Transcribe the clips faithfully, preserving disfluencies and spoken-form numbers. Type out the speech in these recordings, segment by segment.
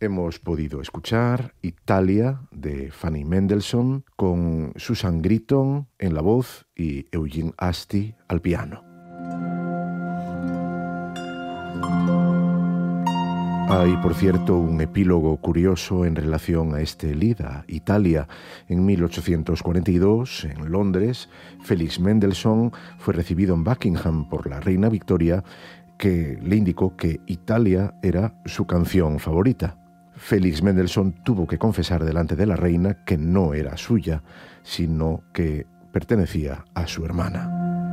Hemos podido escuchar Italia de Fanny Mendelssohn con Susan Gritton en la voz y Eugene Asti al piano. Hay, por cierto, un epílogo curioso en relación a este lied, a Italia. En mil ochocientos cuarenta y dos, en Londres, Félix Mendelssohn fue recibido en Buckingham por la reina Victoria, que le indicó que Italia era su canción favorita. Félix Mendelssohn tuvo que confesar delante de la reina que no era suya, sino que pertenecía a su hermana.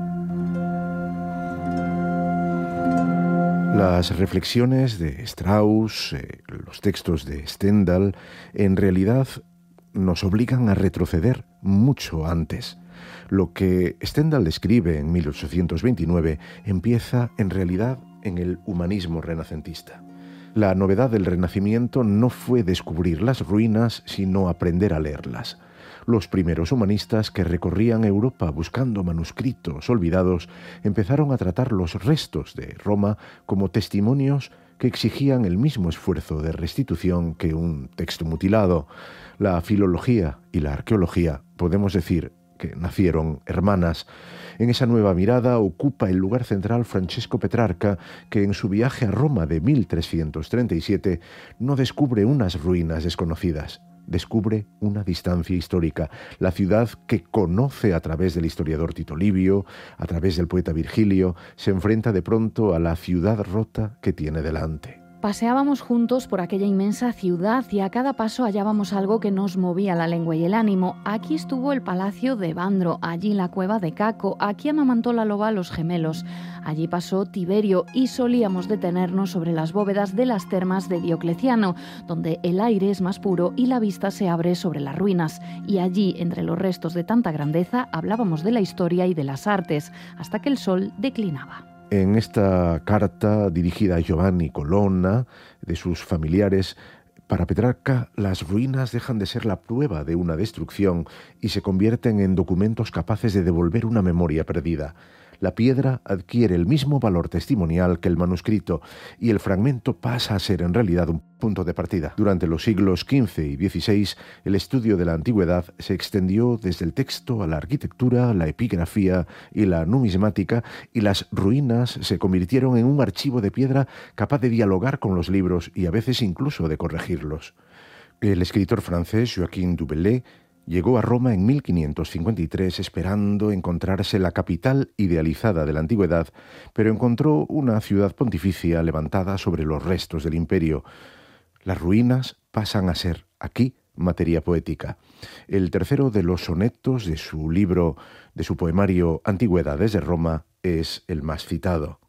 Las reflexiones de Strauss, eh, los textos de Stendhal, en realidad nos obligan a retroceder mucho antes. Lo que Stendhal escribe en mil ochocientos veintinueve empieza en realidad en el humanismo renacentista. La novedad del Renacimiento no fue descubrir las ruinas, sino aprender a leerlas. Los primeros humanistas que recorrían Europa buscando manuscritos olvidados empezaron a tratar los restos de Roma como testimonios que exigían el mismo esfuerzo de restitución que un texto mutilado. La filología y la arqueología, podemos decir, que nacieron hermanas. En esa nueva mirada ocupa el lugar central Francesco Petrarca, que en su viaje a Roma de mil trescientos treinta y siete no descubre unas ruinas desconocidas, descubre una distancia histórica, la ciudad que conoce a través del historiador Tito Livio, a través del poeta Virgilio, se enfrenta de pronto a la ciudad rota que tiene delante. Paseábamos juntos por aquella inmensa ciudad y a cada paso hallábamos algo que nos movía la lengua y el ánimo. Aquí estuvo el palacio de Evandro, allí la cueva de Caco, aquí amamantó la loba a los gemelos, allí pasó Tiberio y solíamos detenernos sobre las bóvedas de las termas de Diocleciano, donde el aire es más puro y la vista se abre sobre las ruinas. Y allí, entre los restos de tanta grandeza, hablábamos de la historia y de las artes, hasta que el sol declinaba. En esta carta dirigida a Giovanni Colonna, de sus familiares, para Petrarca las ruinas dejan de ser la prueba de una destrucción y se convierten en documentos capaces de devolver una memoria perdida. La piedra adquiere el mismo valor testimonial que el manuscrito y el fragmento pasa a ser en realidad un punto de partida. Durante los siglos quince y dieciséis, el estudio de la antigüedad se extendió desde el texto a la arquitectura, la epigrafía y la numismática, y las ruinas se convirtieron en un archivo de piedra capaz de dialogar con los libros y a veces incluso de corregirlos. El escritor francés Joaquin du Bellay llegó a Roma en mil quinientos cincuenta y tres esperando encontrarse la capital idealizada de la antigüedad, pero encontró una ciudad pontificia levantada sobre los restos del imperio. Las ruinas pasan a ser, aquí, materia poética. El tercero de los sonetos de su libro, de su poemario Antigüedades de Roma, es el más citado.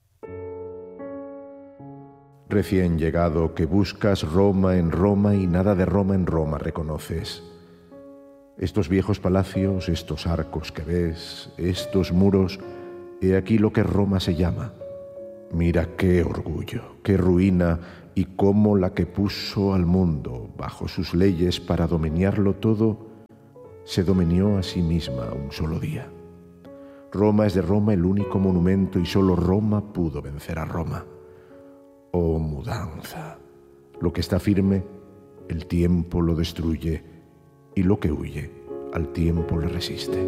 Recién llegado que buscas Roma en Roma y nada de Roma en Roma reconoces. Estos viejos palacios, estos arcos que ves, estos muros, he aquí lo que Roma se llama. Mira qué orgullo, qué ruina y cómo la que puso al mundo bajo sus leyes para dominarlo todo, se dominó a sí misma un solo día. Roma es de Roma el único monumento y solo Roma pudo vencer a Roma. Oh mudanza, lo que está firme, el tiempo lo destruye, y lo que huye, al tiempo le resiste.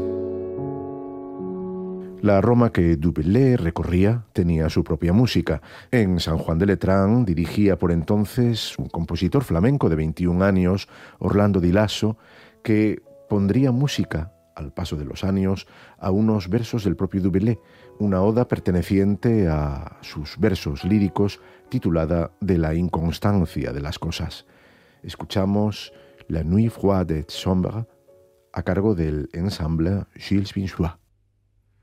La Roma que du Bellay recorría tenía su propia música. En San Juan de Letrán dirigía por entonces un compositor flamenco de veintiún años, Orlando Di Lasso, que pondría música, al paso de los años, a unos versos del propio du Bellay, una oda perteneciente a sus versos líricos titulada De la inconstancia de las cosas. Escuchamos La Nuit froide et sombre, a cargo del ensemble Gilles Pinchois.